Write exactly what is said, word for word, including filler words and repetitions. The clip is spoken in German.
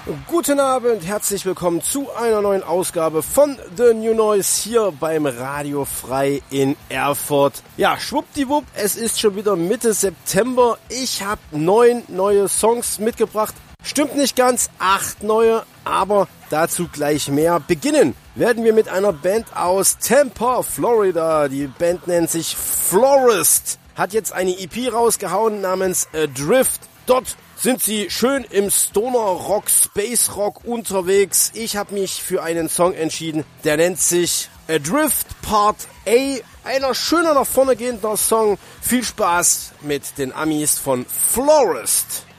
Guten Abend, herzlich willkommen zu einer neuen Ausgabe von The New Noise hier beim Radio Frei in Erfurt. Ja, schwuppdiwupp, es ist schon wieder Mitte September. Ich habe neun neue Songs mitgebracht. Stimmt nicht ganz, acht neue, aber dazu gleich mehr. Beginnen werden wir mit einer Band aus Tampa, Florida. Die Band nennt sich Florist, hat jetzt eine E P rausgehauen namens Adrift. Dort sind sie schön im Stoner Rock, Space Rock unterwegs. Ich habe mich für einen Song entschieden, der nennt sich Adrift Part A. Einer schöner nach vorne gehender Song. Viel Spaß mit den Amis von Florist.